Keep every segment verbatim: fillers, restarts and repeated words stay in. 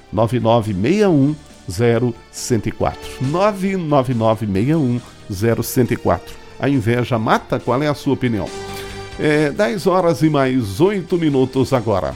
nove nove seis um zero um quatro. nove nove nove seis um zero um quatro. A inveja mata? Qual é a sua opinião? É, dez horas e mais oito minutos agora.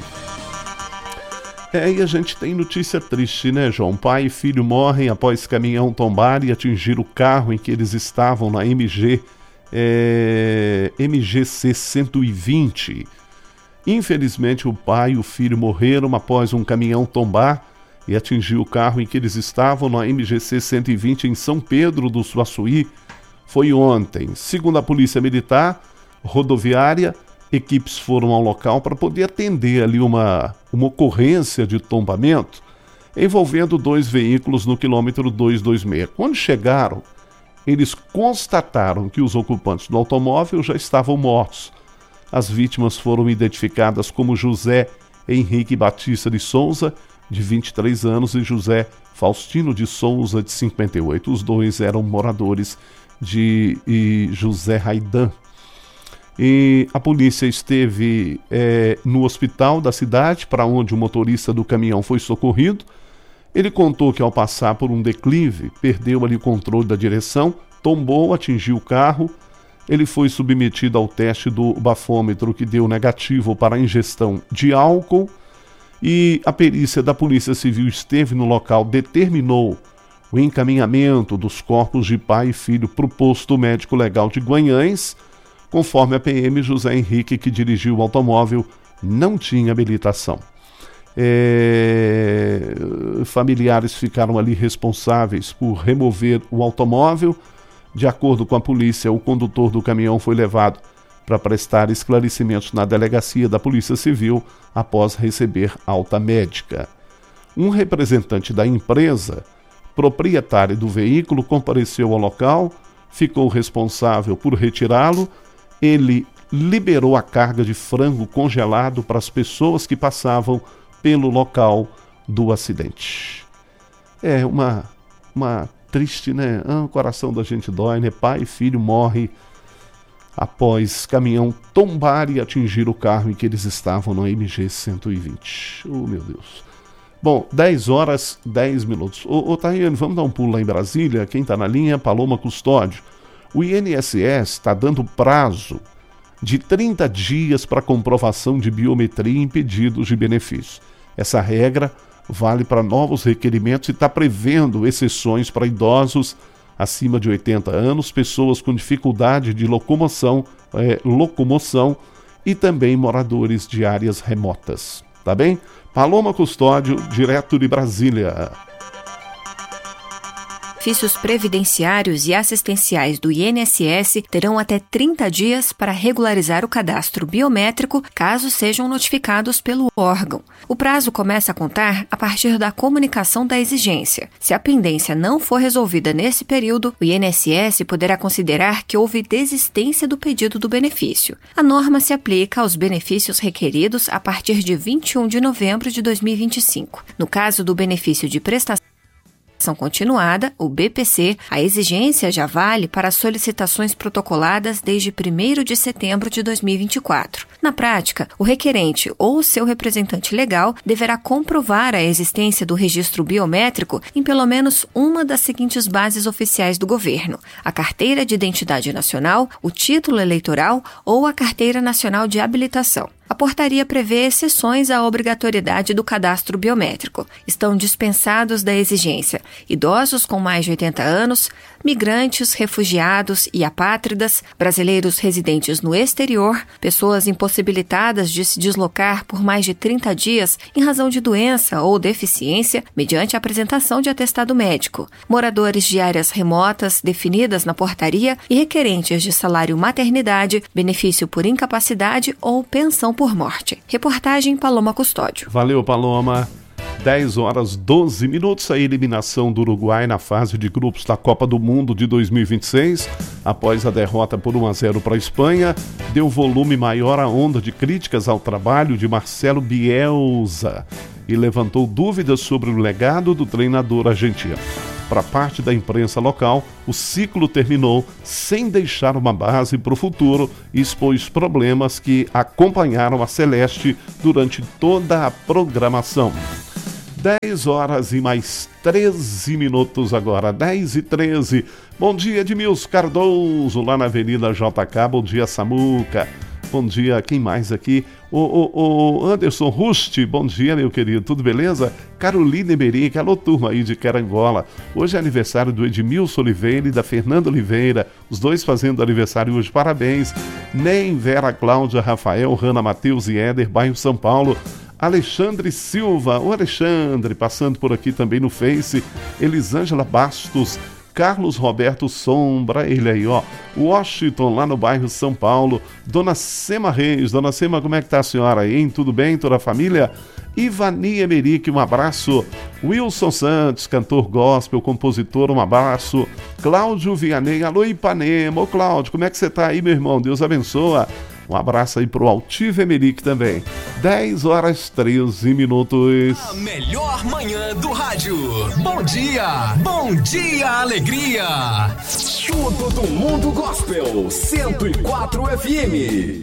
É, e a gente tem notícia triste, né, João? Pai e filho morrem após caminhão tombar e atingir o carro em que eles estavam na M G, é, M G C cento e vinte. Infelizmente, o pai e o filho morreram após um caminhão tombar e atingir o carro em que eles estavam na M G C cento e vinte em São Pedro do Suaçuí. Foi ontem. Segundo a Polícia Militar Rodoviária, equipes foram ao local para poder atender ali uma, uma ocorrência de tombamento envolvendo dois veículos no quilômetro duzentos e vinte e seis. Quando chegaram, eles constataram que os ocupantes do automóvel já estavam mortos. As vítimas foram identificadas como José Henrique Batista de Souza, de vinte e três anos, e José Faustino de Souza, de cinquenta e oito. Os dois eram moradores de e José Raidan. E a polícia esteve é, no hospital da cidade, para onde o motorista do caminhão foi socorrido. Ele contou que ao passar por um declive, perdeu ali o controle da direção, tombou, atingiu o carro. Ele foi submetido ao teste do bafômetro, que deu negativo para a ingestão de álcool. E a perícia da Polícia Civil esteve no local, determinou o encaminhamento dos corpos de pai e filho para o posto médico legal de Guanhães. Conforme a P M, José Henrique, que dirigiu o automóvel, não tinha habilitação. É... Familiares ficaram ali responsáveis por remover o automóvel. De acordo com a polícia, o condutor do caminhão foi levado para prestar esclarecimentos na delegacia da Polícia Civil após receber alta médica. Um representante da empresa, proprietário do veículo, compareceu ao local, ficou responsável por retirá-lo. Ele liberou a carga de frango congelado para as pessoas que passavam pelo local do acidente. É uma, uma triste, né? Ah, o coração da gente dói, né? Pai e filho morre após caminhão tombar e atingir o carro em que eles estavam no M G cento e vinte. Oh, meu Deus. Bom, dez horas, dez minutos. Ô, ô Taiane, vamos dar um pulo lá em Brasília? Quem está na linha? Paloma Custódio. O I N S S está dando prazo de trinta dias para comprovação de biometria em pedidos de benefício. Essa regra vale para novos requerimentos e está prevendo exceções para idosos acima de oitenta anos, pessoas com dificuldade de locomoção, é, locomoção e também moradores de áreas remotas. Tá bem? Paloma Custódio, direto de Brasília. Benefícios previdenciários e assistenciais do I N S S terão até trinta dias para regularizar o cadastro biométrico, caso sejam notificados pelo órgão. O prazo começa a contar a partir da comunicação da exigência. Se a pendência não for resolvida nesse período, o I N S S poderá considerar que houve desistência do pedido do benefício. A norma se aplica aos benefícios requeridos a partir de vinte e um de novembro de dois mil e vinte e cinco. No caso do benefício de prestação continuada, o B P C, a exigência já vale para solicitações protocoladas desde primeiro de setembro de dois mil e vinte e quatro. Na prática, o requerente ou seu representante legal deverá comprovar a existência do registro biométrico em pelo menos uma das seguintes bases oficiais do governo: a Carteira de Identidade Nacional, o Título Eleitoral ou a Carteira Nacional de Habilitação. A portaria prevê exceções à obrigatoriedade do cadastro biométrico. Estão dispensados da exigência idosos com mais de oitenta anos, migrantes, refugiados e apátridas, brasileiros residentes no exterior, pessoas impossibilitadas de se deslocar por mais de trinta dias em razão de doença ou deficiência, mediante a apresentação de atestado médico, moradores de áreas remotas definidas na portaria e requerentes de salário maternidade, benefício por incapacidade ou pensão por morte. Reportagem Paloma Custódio. Valeu, Paloma. dez horas, doze minutos. A eliminação do Uruguai na fase de grupos da Copa do Mundo de dois mil e vinte e seis, após a derrota por um a zero para a Espanha, deu volume maior à onda de críticas ao trabalho de Marcelo Bielsa e levantou dúvidas sobre o legado do treinador argentino. Para parte da imprensa local, o ciclo terminou sem deixar uma base para o futuro e expôs problemas que acompanharam a Celeste durante toda a programação. dez horas e mais treze minutos agora, dez e treze. Bom dia, Edmilson Cardoso, lá na Avenida J K. Bom dia, Samuca. Bom dia, quem mais aqui? O, o, o Anderson Rust, bom dia, meu querido, tudo beleza? Carolina Emerim, alô turma aí de Carangola. Hoje é aniversário do Edmilson Oliveira e da Fernanda Oliveira, os dois fazendo aniversário hoje, parabéns. Nem Vera, Cláudia, Rafael, Rana, Matheus e Éder, bairro São Paulo. Alexandre Silva, o Alexandre, passando por aqui também no Face. Elisângela Bastos, Carlos Roberto Sombra, ele aí, ó. Washington, lá no bairro São Paulo. Dona Sema Reis, Dona Sema, como é que tá a senhora aí, hein? Tudo bem, toda a família? Ivani Emerick, um abraço. Wilson Santos, cantor gospel, compositor, um abraço. Cláudio Vianney, alô Ipanema. Ô Cláudio, como é que você tá aí, meu irmão? Deus abençoa. Um abraço aí pro Altivo Emerick também. dez horas e treze minutos. A melhor manhã do rádio. Bom dia, bom dia, alegria. Tudo do mundo gospel, cento e quatro F M.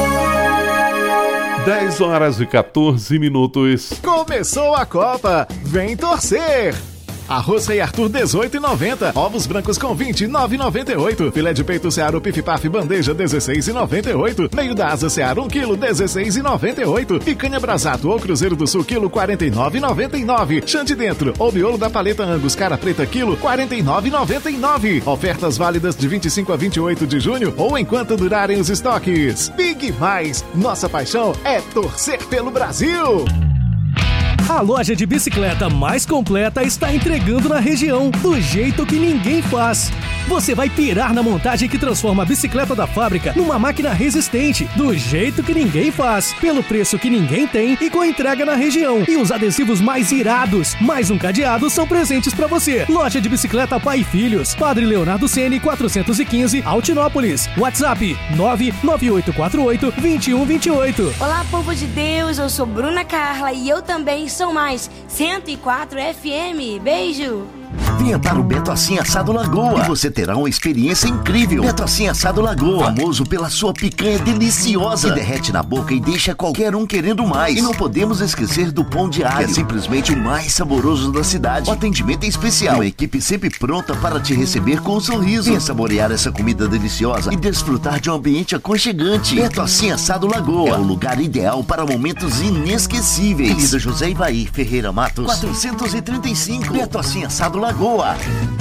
dez horas e quatorze minutos. Começou a Copa, vem torcer! Arroz Rei Arthur dezoito e noventa, ovos brancos com vinte e nove e noventa e oito, filé de peito Seara Pif Paf bandeja dezesseis e noventa e oito, meio da asa Seara um quilo dezesseis e noventa e oito, picanha Brasato ou Cruzeiro do Sul quilo quarenta e nove e noventa e nove, chante dentro ou miolo da paleta Angus cara preta quilo quarenta e nove e noventa e nove. Ofertas válidas de vinte e cinco a vinte e oito de junho ou enquanto durarem os estoques. Big Mais, nossa paixão é torcer pelo Brasil. A loja de bicicleta mais completa está entregando na região, do jeito que ninguém faz. Você vai pirar na montagem que transforma a bicicleta da fábrica numa máquina resistente, do jeito que ninguém faz, pelo preço que ninguém tem e com entrega na região. E os adesivos mais irados, mais um cadeado, são presentes para você. Loja de bicicleta Pai e Filhos, Padre Leonardo Ceni, quatrocentos e quinze, Altinópolis. WhatsApp nove nove oito quatro oito, dois um dois oito. Olá, povo de Deus, eu sou Bruna Carla e eu também sou mais cento e quatro F M. Beijo! Venha para o Beto Assim Assado Lagoa e você terá uma experiência incrível. Beto Assim Assado Lagoa, famoso pela sua picanha deliciosa, que derrete na boca e deixa qualquer um querendo mais. E não podemos esquecer do pão de alho, que é simplesmente o mais saboroso da cidade. O atendimento é especial, uma equipe sempre pronta para te receber com um sorriso. Venha saborear essa comida deliciosa e desfrutar de um ambiente aconchegante. Beto Assim Assado Lagoa é o lugar ideal para momentos inesquecíveis. Avenida José Ivaí Ferreira Matos, quatrocentos e trinta e cinco. Beto Assim Assado Lagoa.